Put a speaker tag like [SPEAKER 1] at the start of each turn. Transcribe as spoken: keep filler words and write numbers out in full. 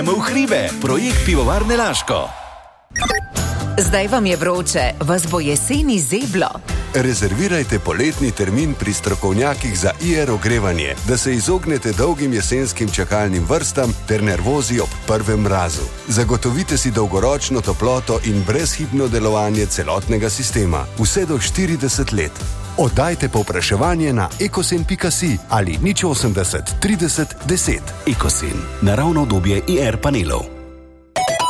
[SPEAKER 1] V hribe, projekt Pivovarne Laško.
[SPEAKER 2] Zdaj vam je vroče, vas bo jeseni zeblo.
[SPEAKER 3] Rezervirajte poletni termin pri strokovnjakih za I R ogrevanje, da se izognete dolgim jesenskim čakalnim vrstam ter nervozi ob prvem mrazu. Zagotovite si dolgoročno toploto in brezhibno delovanje celotnega sistema, vse do štirideset let. Oddajte povpraševanje na ekosen pika si ali nič osemdeset trideset deset.
[SPEAKER 1] Ekosen, naravno obdobje I R panelov.